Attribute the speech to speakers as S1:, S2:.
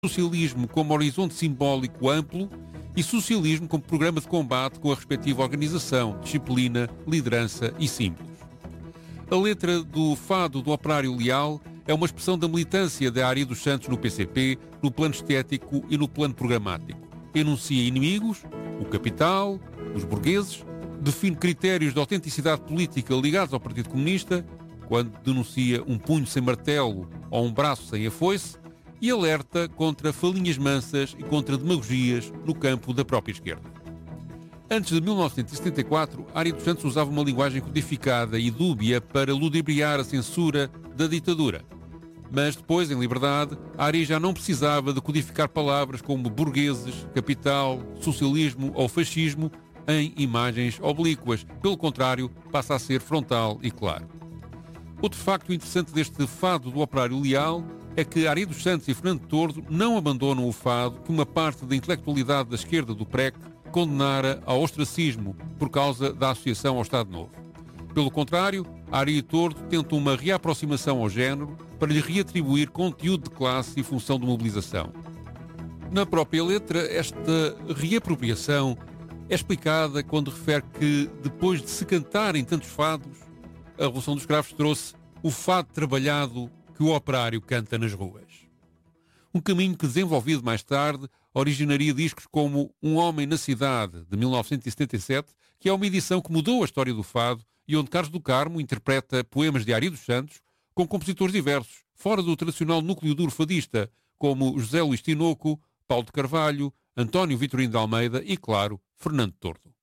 S1: socialismo como horizonte simbólico amplo e socialismo como programa de combate com a respectiva organização, disciplina, liderança e símbolos. A letra do fado do operário leal é uma expressão da militância da Ari dos Santos no PCP, no plano estético e no plano programático. Enuncia inimigos, o capital, os burgueses, define critérios de autenticidade política ligados ao Partido Comunista, quando denuncia um punho sem martelo ou um braço sem a foice, e alerta contra falinhas mansas e contra demagogias no campo da própria esquerda. Antes de 1974, Ari dos Santos usava uma linguagem codificada e dúbia para ludibriar a censura da ditadura. Mas depois, em liberdade, Ari já não precisava de codificar palavras como burgueses, capital, socialismo ou fascismo em imagens oblíquas. Pelo contrário, passa a ser frontal e claro. Outro facto interessante deste fado do operário leal é que Ari dos Santos e Fernando Tordo não abandonam o fado que uma parte da intelectualidade da esquerda do PREC condenara ao ostracismo por causa da associação ao Estado Novo. Pelo contrário, Ari e Tordo tentam uma reaproximação ao género para lhe reatribuir conteúdo de classe e função de mobilização. Na própria letra, esta reapropriação é explicada quando refere que, depois de se cantarem tantos fados, a Revolução dos Cravos trouxe o fado trabalhado que o operário canta nas ruas. Um caminho que, desenvolvido mais tarde, originaria discos como Um Homem na Cidade, de 1977, que é uma edição que mudou a história do fado e onde Carlos do Carmo interpreta poemas de Ari dos Santos com compositores diversos, fora do tradicional núcleo duro fadista, como José Luís Tinoco, Paulo de Carvalho, António Vitorino de Almeida e, claro, Fernando Tordo.